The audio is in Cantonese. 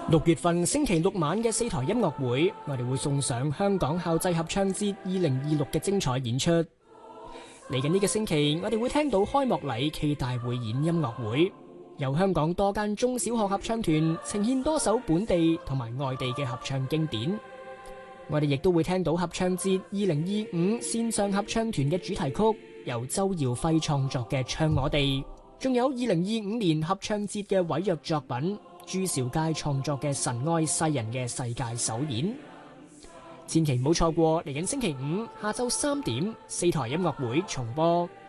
6月份星期六晚嘅4台音樂會，我哋會送上香港校際合唱節2026嘅精彩演出。嚟緊呢個星期，我哋會聽到開幕禮暨大匯演音樂會，由香港多間中小學合唱團呈現多首本地同埋外地嘅合唱經典。我哋亦都會聽到合唱節2025線上合唱團嘅主題曲，由周耀輝創作嘅《唱我哋》，仲有2025年合唱節嘅委約作品朱兆佳創作嘅《神愛世人》嘅世界首演。千祈唔好錯過嚟緊星期五下晝3點4台音樂會重播。